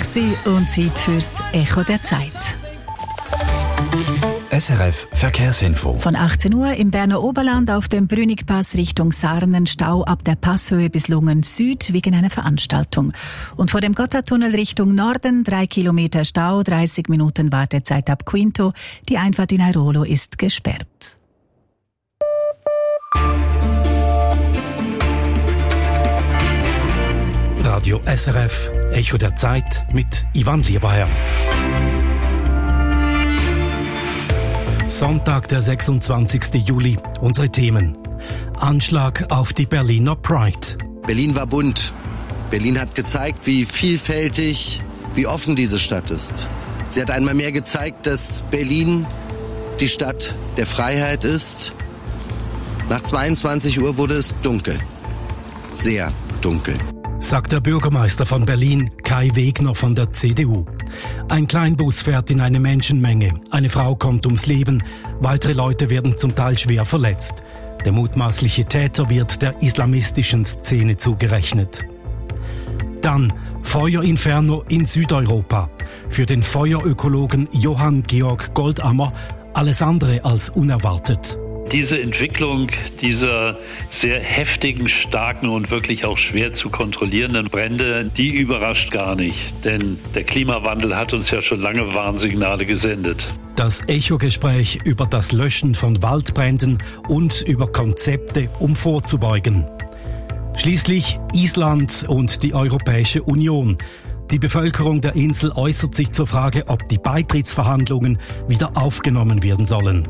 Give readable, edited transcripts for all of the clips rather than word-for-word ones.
und Zeit fürs Echo der Zeit. SRF Verkehrsinfo. Von 18 Uhr im Berner Oberland auf dem Brünigpass Richtung Sarnen Stau ab der Passhöhe bis Lungen Süd wegen einer Veranstaltung. Und vor dem Gotthardtunnel Richtung Norden 3 Kilometer Stau, 30 Minuten Wartezeit ab Quinto. Die Einfahrt in Airolo ist gesperrt. Radio SRF, Echo der Zeit mit Ivan Lieberherr. Sonntag, der 26. Juli. Unsere Themen. Anschlag auf die Berliner Pride. Berlin war bunt. Berlin hat gezeigt, wie vielfältig, wie offen diese Stadt ist. Sie hat einmal mehr gezeigt, dass Berlin die Stadt der Freiheit ist. Nach 22 Uhr wurde es dunkel. Sehr dunkel. Sagt der Bürgermeister von Berlin, Kai Wegner von der CDU. Ein Kleinbus fährt in eine Menschenmenge. Eine Frau kommt ums Leben. Weitere Leute werden zum Teil schwer verletzt. Der mutmaßliche Täter wird der islamistischen Szene zugerechnet. Dann Feuerinferno in Südeuropa. Für den Feuerökologen Johann Georg Goldammer alles andere als unerwartet. Diese Entwicklung dieser sehr heftigen, starken und wirklich auch schwer zu kontrollierenden Brände, die überrascht gar nicht. Denn der Klimawandel hat uns ja schon lange Warnsignale gesendet. Das Echo-Gespräch über das Löschen von Waldbränden und über Konzepte, um vorzubeugen. Schließlich Island und die Europäische Union. Die Bevölkerung der Insel äußert sich zur Frage, ob die Beitrittsverhandlungen wieder aufgenommen werden sollen.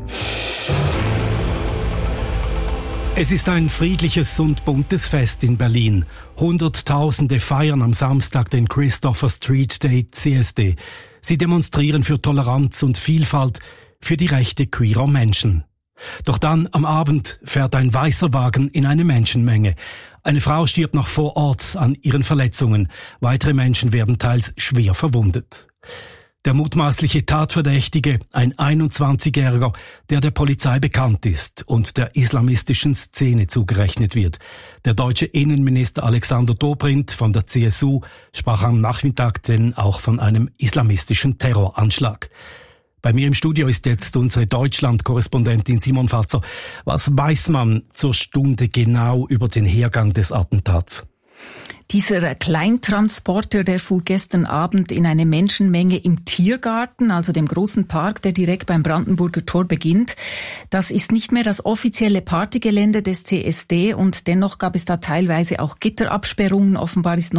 Es ist ein friedliches und buntes Fest in Berlin. Hunderttausende feiern am Samstag den Christopher Street Day CSD. Sie demonstrieren für Toleranz und Vielfalt, für die Rechte queerer Menschen. Doch dann am Abend fährt ein weißer Wagen in eine Menschenmenge. Eine Frau stirbt noch vor Ort an ihren Verletzungen. Weitere Menschen werden teils schwer verwundet. Der mutmaßliche Tatverdächtige, ein 21-Jähriger, der Polizei bekannt ist und der islamistischen Szene zugerechnet wird. Der deutsche Innenminister Alexander Dobrindt von der CSU sprach am Nachmittag denn auch von einem islamistischen Terroranschlag. Bei mir im Studio ist jetzt unsere Deutschland-Korrespondentin Simon Fatzer. Was weiß man zur Stunde genau über den Hergang des Attentats? Dieser Kleintransporter, der fuhr gestern Abend in eine Menschenmenge im Tiergarten, also dem großen Park, der direkt beim Brandenburger Tor beginnt. Das ist nicht mehr das offizielle Partygelände des CSD und dennoch gab es da teilweise auch Gitterabsperrungen. Offenbar ist